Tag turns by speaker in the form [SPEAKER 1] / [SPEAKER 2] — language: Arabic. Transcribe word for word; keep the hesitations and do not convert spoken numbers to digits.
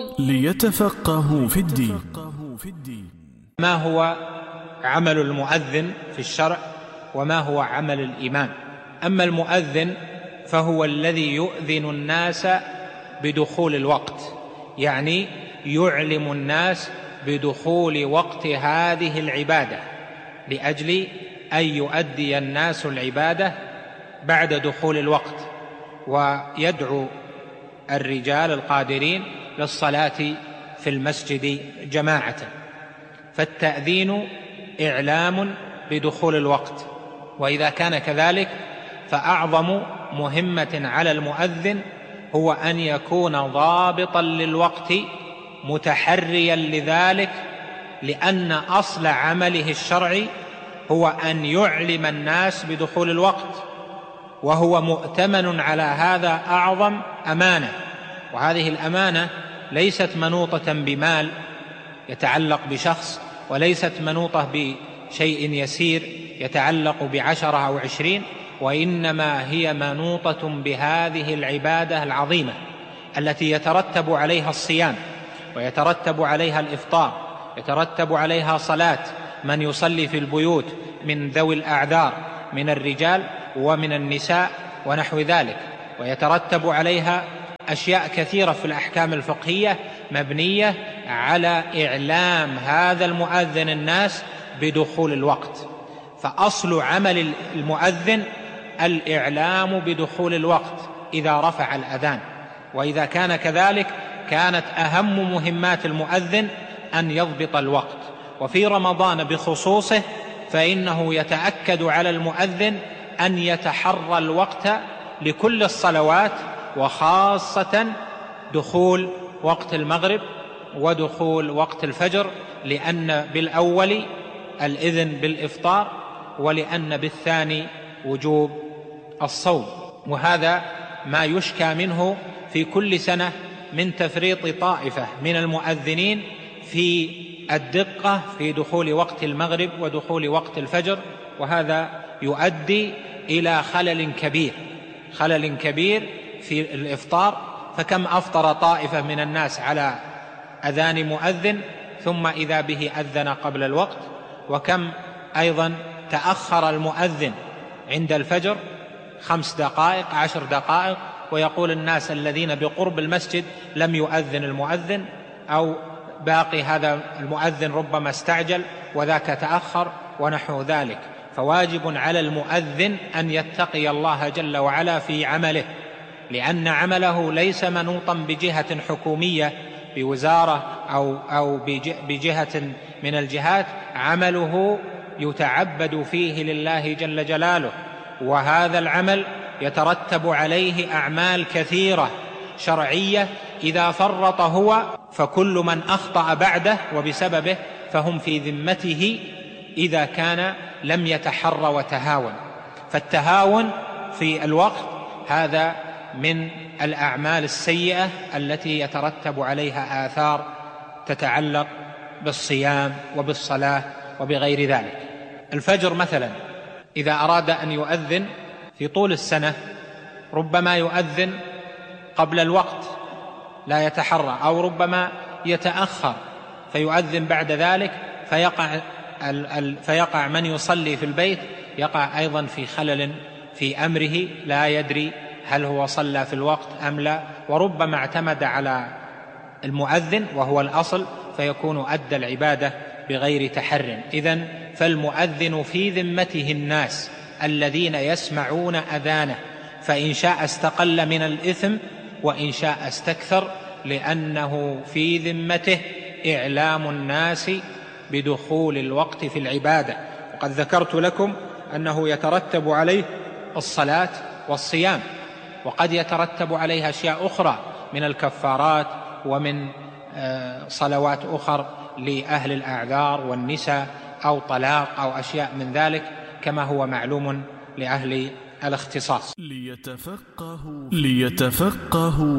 [SPEAKER 1] ليتفقهوا في الدين.
[SPEAKER 2] ما هو عمل المؤذن في الشرع وما هو عمل الإمام؟ أما المؤذن فهو الذي يؤذن الناس بدخول الوقت، يعني يعلم الناس بدخول وقت هذه العبادة لأجل أن يؤدي الناس العبادة بعد دخول الوقت، ويدعو الرجال القادرين للصلاة في المسجد جماعة. فالتأذين إعلام بدخول الوقت، وإذا كان كذلك فأعظم مهمة على المؤذن هو أن يكون ضابطا للوقت متحريا لذلك، لأن أصل عمله الشرعي هو أن يعلم الناس بدخول الوقت، وهو مؤتمن على هذا أعظم أمانة. وهذه الأمانة ليست منوطة بمال يتعلق بشخص، وليست منوطة بشيء يسير يتعلق بعشرة أو عشرين، وإنما هي منوطة بهذه العبادة العظيمة التي يترتب عليها الصيام، ويترتب عليها الإفطار، يترتب عليها صلاة من يصلي في البيوت من ذوي الأعذار من الرجال ومن النساء ونحو ذلك، ويترتب عليها أشياء كثيرة في الأحكام الفقهية مبنية على إعلام هذا المؤذن الناس بدخول الوقت. فأصل عمل المؤذن الإعلام بدخول الوقت إذا رفع الأذان، وإذا كان كذلك كانت أهم مهمات المؤذن أن يضبط الوقت. وفي رمضان بخصوصه فإنه يتأكد على المؤذن أن يتحرى الوقت لكل الصلوات، وخاصة دخول وقت المغرب ودخول وقت الفجر، لأن بالأول الإذن بالإفطار، ولأن بالثاني وجوب الصوم. وهذا ما يشكى منه في كل سنة من تفريط طائفة من المؤذنين في الدقة في دخول وقت المغرب ودخول وقت الفجر، وهذا يؤدي إلى خلل كبير خلل كبير في الإفطار. فكم أفطر طائفة من الناس على أذان مؤذن ثم إذا به أذن قبل الوقت، وكم أيضا تأخر المؤذن عند الفجر خمس دقائق عشر دقائق، ويقول الناس الذين بقرب المسجد لم يؤذن المؤذن، أو باقي هذا المؤذن ربما استعجل وذاك تأخر ونحو ذلك. فواجب على المؤذن أن يتقي الله جل وعلا في عمله، لأن عمله ليس منوطا بجهة حكومية بوزارة أو, أو بجهة من الجهات، عمله يتعبد فيه لله جل جلاله، وهذا العمل يترتب عليه أعمال كثيرة شرعية. إذا فرط هو فكل من أخطأ بعده وبسببه فهم في ذمته إذا كان لم يتحرى وتهاون. فالتهاون في الوقت هذا من الأعمال السيئة التي يترتب عليها آثار تتعلق بالصيام وبالصلاة وبغير ذلك. الفجر مثلا إذا أراد أن يؤذن في طول السنة ربما يؤذن قبل الوقت لا يتحرى، أو ربما يتأخر فيؤذن بعد ذلك، فيقع, فيقع من يصلي في البيت يقع أيضا في خلل في أمره، لا يدري هل هو صلى في الوقت أم لا، وربما اعتمد على المؤذن وهو الأصل فيكون أدى العبادة بغير تحر. إذن فالمؤذن في ذمته الناس الذين يسمعون أذانه، فإن شاء استقل من الإثم وإن شاء استكثر، لأنه في ذمته إعلام الناس بدخول الوقت في العبادة. وقد ذكرت لكم أنه يترتب عليه الصلاة والصيام، وقد يترتب عليها أشياء أخرى من الكفارات ومن صلوات أخرى لأهل الأعذار والنساء أو طلاق أو أشياء من ذلك، كما هو معلوم لأهل الاختصاص.
[SPEAKER 1] ليتفقهوا ليتفقهوا